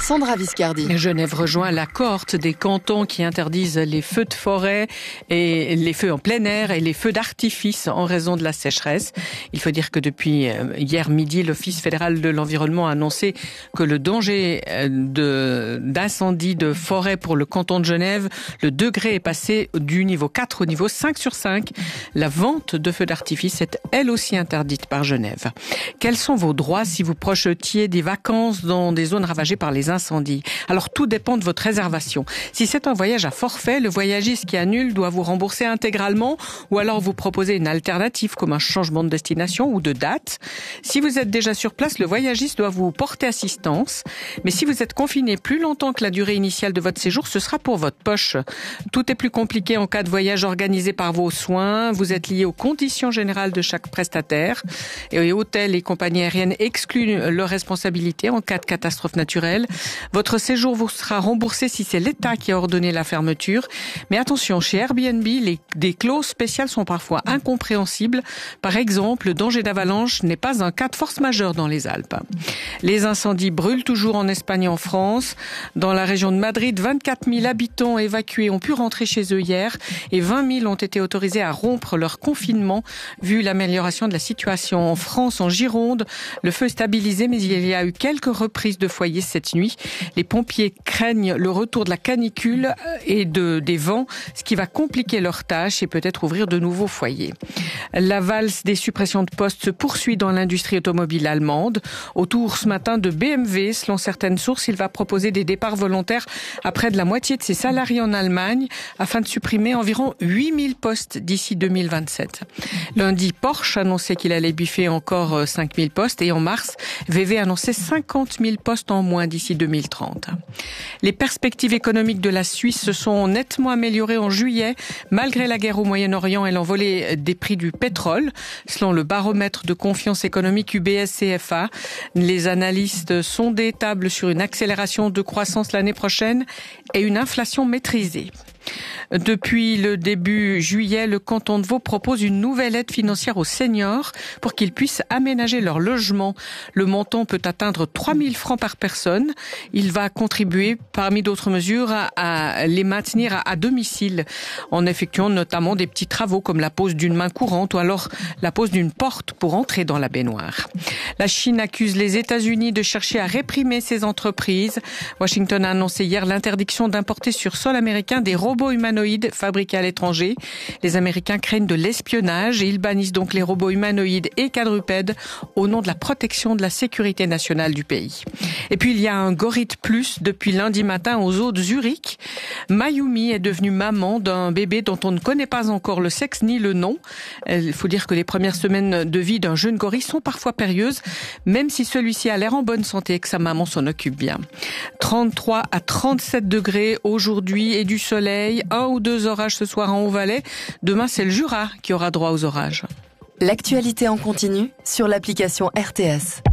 Sandra Viscardi. Genève rejoint la cohorte des cantons qui interdisent les feux de forêt et les feux en plein air et les feux d'artifice en raison de la sécheresse. Il faut dire que depuis hier midi, l'Office fédéral de l'environnement a annoncé que le danger d'incendie de forêt pour le canton de Genève, le degré est passé du niveau 4 au niveau 5 sur 5. La vente de feux d'artifice est elle aussi interdite par Genève. Quels sont vos droits si vous projetiez des vacances dans des zones ravagées par les incendies? Alors tout dépend de votre réservation. Si c'est un voyage à forfait, le voyagiste qui annule doit vous rembourser intégralement ou alors vous proposer une alternative comme un changement de destination ou de date. Si vous êtes déjà sur place, le voyagiste doit vous porter assistance. Mais si vous êtes confiné plus longtemps que la durée initiale de votre séjour, ce sera pour votre poche. Tout est plus compliqué en cas de voyage organisé par vos soins. Vous êtes lié aux conditions générales de chaque prestataire. Et les hôtels et compagnies aériennes excluent leur responsabilité en cas de catastrophe naturelle. Votre séjour vous sera remboursé si c'est l'État qui a ordonné la fermeture. Mais attention, chez Airbnb, des clauses spéciales sont parfois incompréhensibles. Par exemple, le danger d'avalanche n'est pas un cas de force majeure dans les Alpes. Les incendies brûlent toujours en Espagne et en France. Dans la région de Madrid, 24 000 habitants évacués ont pu rentrer chez eux hier et 20 000 ont été autorisés à rompre leur confinement vu l'amélioration de la situation. En France, en Gironde, le feu est stabilisé, mais il y a eu quelques reprises de foyers cette nuit. Les pompiers craignent le retour de la canicule et des vents, ce qui va compliquer leur tâche et peut-être ouvrir de nouveaux foyers. La valse des suppressions de postes se poursuit dans l'industrie automobile allemande. Autour ce matin de BMW, selon certaines sources, il va proposer des départs volontaires à près de la moitié de ses salariés en Allemagne afin de supprimer environ 8000 postes d'ici 2027. Lundi, Porsche annonçait qu'il allait biffer encore 5000 postes et en mars, VW annonçait 50 000 postes en moins d'ici 2030. Les perspectives économiques de la Suisse se sont nettement améliorées en juillet, malgré la guerre au Moyen-Orient et l'envolée des prix du pétrole. Selon le baromètre de confiance économique UBS-CFA, les analystes sont tablent sur une accélération de croissance l'année prochaine et une inflation maîtrisée. Depuis le début juillet, le canton de Vaud propose une nouvelle aide financière aux seniors pour qu'ils puissent aménager leur logement. Le montant peut atteindre 3 000 francs par personne. Il va contribuer, parmi d'autres mesures, à les maintenir à domicile en effectuant notamment des petits travaux comme la pose d'une main courante ou alors la pose d'une porte pour entrer dans la baignoire. La Chine accuse les États-Unis de chercher à réprimer ces entreprises. Washington a annoncé hier l'interdiction d'importer sur sol américain des robots humanoïdes fabriqués à l'étranger. Les Américains craignent de l'espionnage et ils bannissent donc les robots humanoïdes et quadrupèdes au nom de la protection de la sécurité nationale du pays. Et puis il y a un Gorite Plus depuis lundi matin aux eaux de Zurich. Mayumi est devenue maman d'un bébé dont on ne connaît pas encore le sexe ni le nom. Il faut dire que les premières semaines de vie d'un jeune gorille sont parfois périlleuses, même si celui-ci a l'air en bonne santé et que sa maman s'en occupe bien. 33 à 37 degrés aujourd'hui et du soleil, 1 ou 2 orages ce soir en Haut-Valais. Demain, c'est le Jura qui aura droit aux orages. L'actualité en continu sur l'application RTS.